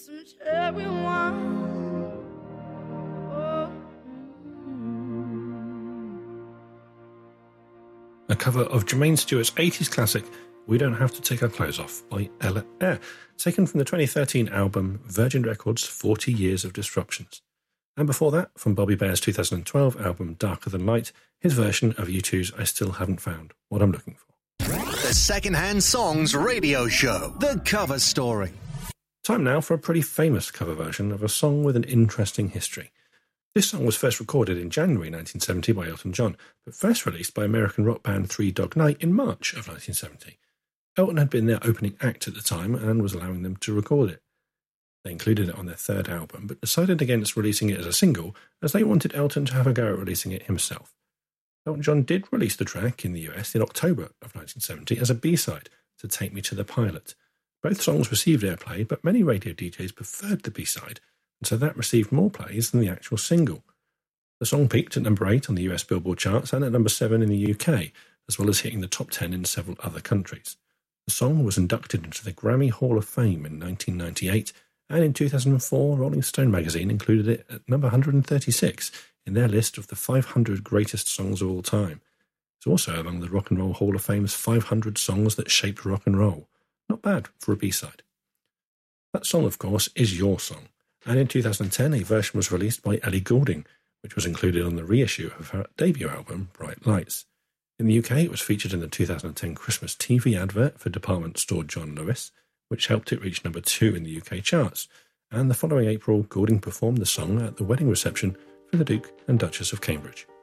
some cherry wine. Oh. A cover of Jermaine Stewart's 80s classic We Don't Have to Take Our Clothes Off by Ella Eyre, taken from the 2013 album Virgin Records' 40 Years of Disruptions. And before that, from Bobby Bear's 2012 album Darker Than Light, his version of U2's I Still Haven't Found What I'm Looking For. The Secondhand Songs radio show, The Cover Story. Time now for a pretty famous cover version of a song with an interesting history. This song was first recorded in January 1970 by Elton John, but first released by American rock band Three Dog Night in March of 1970. Elton had been their opening act at the time and was allowing them to record it. They included it on their third album, but decided against releasing it as a single, as they wanted Elton to have a go at releasing it himself. Elton John did release the track in the US in October of 1970 as a B-side to Take Me to the Pilot. Both songs received airplay, but many radio DJs preferred the B-side, and so that received more plays than the actual single. The song peaked at number 8 on the US Billboard charts and at number 7 in the UK, as well as hitting the top 10 in several other countries. The song was inducted into the Grammy Hall of Fame in 1998, and in 2004, Rolling Stone magazine included it at number 136 in their list of the 500 greatest songs of all time. It's also among the Rock and Roll Hall of Fame's 500 songs that shaped rock and roll. Not bad for a B-side. That song, of course, is Your Song, and in 2010 a version was released by Ellie Goulding, which was included on the reissue of her debut album, Bright Lights. In the UK, it was featured in the 2010 Christmas TV advert for department store John Lewis, which helped it reach number 2 in the UK charts, and the following April, Goulding performed the song at the wedding reception for the Duke and Duchess of Cambridge.